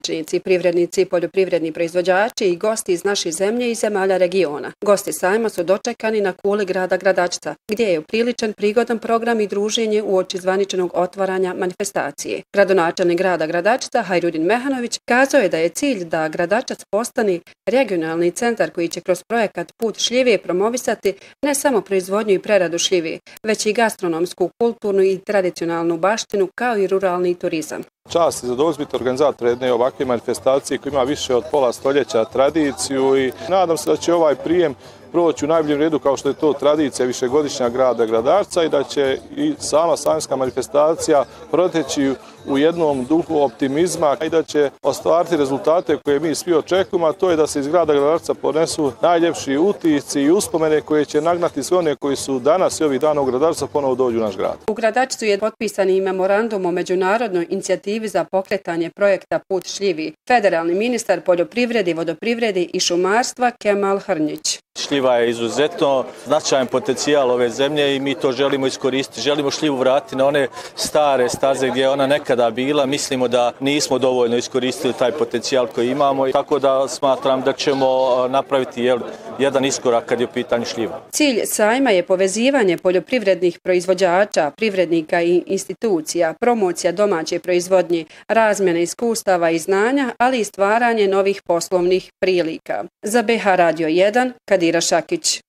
Naučnici, privrednici, poljoprivredni proizvođači i gosti iz naše zemlje i zemalja regiona. Gosti sajma su dočekani na kuli grada Gradačca, gdje je upriličen prigodan program i druženje uoči zvaničnog otvaranja manifestacije. Gradonačelnik grada Gradačca, Hajrudin Mehanović, kazao je da je cilj da Gradačac postane regionalni centar koji će kroz projekat Put šljive promovisati ne samo proizvodnju i preradu šljive, već i gastronomsku, kulturnu i tradicionalnu baštinu kao i ruralni turizam. Čast i zadovoljstvo biti organizator jedne ovakve manifestacije koja ima više od pola stoljeća tradiciju i nadam se da će ovaj prijem proći u najboljem redu kao što je to tradicija višegodišnja grada Gradačca i da će i sama sajmska manifestacija proteći u jednom duhu optimizma i da će ostvariti rezultate koje mi svi očekujemo, a to je da se iz grada Gradačca ponesu najljepši utisci i uspomene koje će nagnati sve one koji su danas i ovih dana u Gradačca ponovo dođu u naš grad. U Gradačcu je potpisan i memorandum o međunarodnoj inicijativi za pokretanje projekta Put šljivi. Federalni ministar poljoprivrede, vodoprivrede i šumarstva Kemal Hrnjić. Šljiva je izuzetno značajan potencijal ove zemlje i mi to želimo iskoristiti. Želimo šljivu vratiti na one stare staze gdje je ona nekada bila. Mislimo da nismo dovoljno iskoristili taj potencijal koji imamo, tako da smatram da ćemo napraviti jedan iskorak kad je u pitanju šljiva. Cilj sajma je povezivanje poljoprivrednih proizvođača, privrednika i institucija, promocija domaće proizvodnje, razmjena iskustava i znanja, ali i stvaranje novih poslovnih prilika. Za BH Radio 1, Kadira Šakić.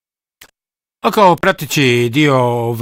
A kao prateći dio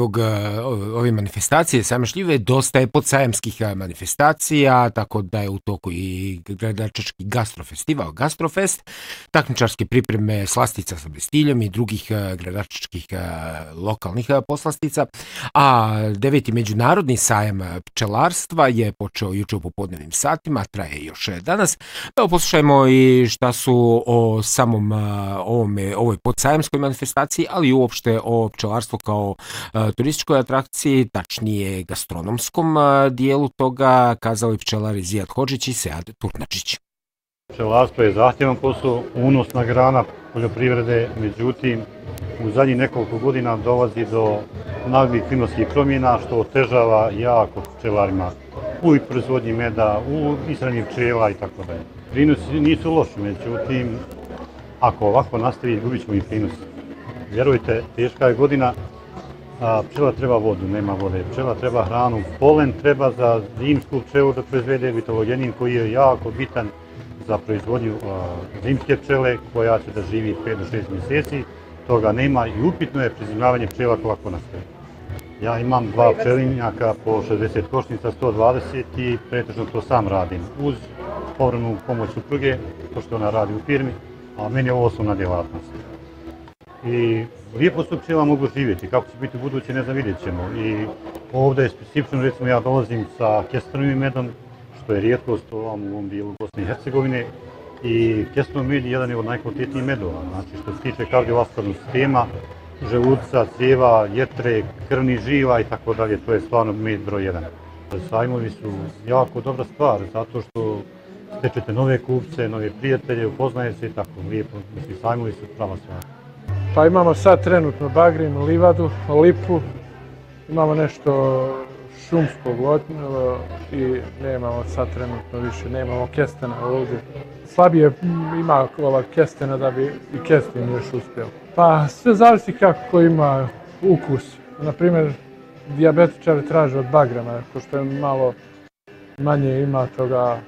ove manifestacije Sajma šljive dosta je podsajamskih manifestacija, tako da je u toku i Gradačački gastrofestival Gastrofest, takmičarske pripreme slastica sa bestiljom i drugih gradačačkih lokalnih poslastica, a 9. međunarodni sajam pčelarstva je počeo juče u popodnevnim satima, traje još danas. Evo poslušajmo i šta su o samom ovoj podsajamskoj manifestaciji, ali i uopšte o pčelarstvu kao turističkoj atrakciji, tačnije gastronomskom dijelu toga, kazali pčelari Zijad Hodžić i Sead Turnačić. Pčelarstvo je zahtjevan posao, unosna grana poljoprivrede, međutim u zadnjih nekoliko godina dolazi do naglih klimatskih promjena što otežava jako pčelarima u proizvodnji meda, u ishrani pčela i tako dalje. Prinosi nisu loši, međutim ako ovako nastavi gubit ćemo i prinos. Vjerujte, teška je godina, a pčela treba vodu, nema vode. Pčela treba hranu, polen treba za zimsku pčelu da proizvede vitalogenin koji je jako bitan za proizvodnju zimske pčele koja će da živi 5 do 6 mjeseci. Toga nema i upitno je prezimljavanje pčela kako nastaje. Ja imam 2 pčelinjaka po 60 košnica, 120 i pretežno to sam radim. Uz povremenu pomoć supruge, to što ona radi u firmi, a meni je ovo osnovna djelatnost. I lijepo su pčela mogu živjeti, kako će biti u buduće ne znam, vidjet ćemo. I ovdje je specifično, recimo ja dolazim sa kestrenovim medom, što je rijetkost u ovom dijelu Bosne i Hercegovine. I kestrenovi med je jedan od najkvalitetnijih medova, znači što se tiče kardiovaskularnog sistema, želuca, crijeva, jetre, krvnih žila i tako dalje, to je stvarno med broj 1. Sajmovi su jako dobra stvar, zato što stečete nove kupce, nove prijatelje, upoznaje se i tako lijepo, mislim, sajmovi su prava stvar. Pa imamo sad trenutno bagrinu, livadu, lipu, imamo nešto šumskog i nemamo sad trenutno više, nemamo kestena ovdje. Slabije ima ova kestena da bi i kestin još uspio. Pa sve zavisi kako ima ukus. Naprimjer, dijabetičari traže od bagrama, pošto je malo manje ima toga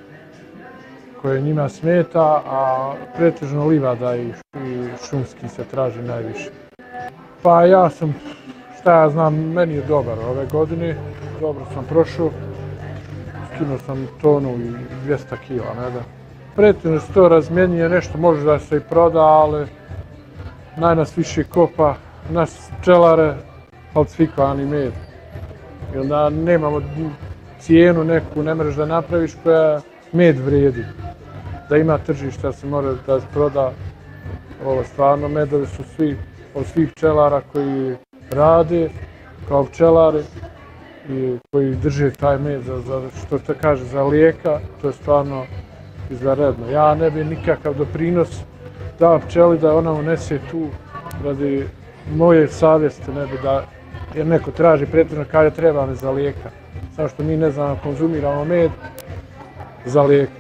koje njima smeta, a pretežno livada i šumski se traži najviše. Pa ja sam, šta ja znam, meni je dobar ove godine, dobro sam prošao, skinuo sam tonu i 200 kila meda. Pretežno se to razmjenjuje, nešto može da se i proda, ali najnas više kopa naši pčelare falsifikovani med. I onda nemamo cijenu neku, ne možeš da napraviš koja med vrijedi. Da ima tržište, da se mora da se proda. Ovo stvarno medovi su svi od svih pčelara koji rade kao pčelari i koji drže taj med za što se kaže za lijeka, to je stvarno izvanredno. Ja ne bi nikakav doprinos dao pčeli da ona unese tu radi moje savjesti, ne bi da, jer neko traži pretežno kada treba me za lijeka. Samo što mi ne znamo, konzumiramo med za lijeka.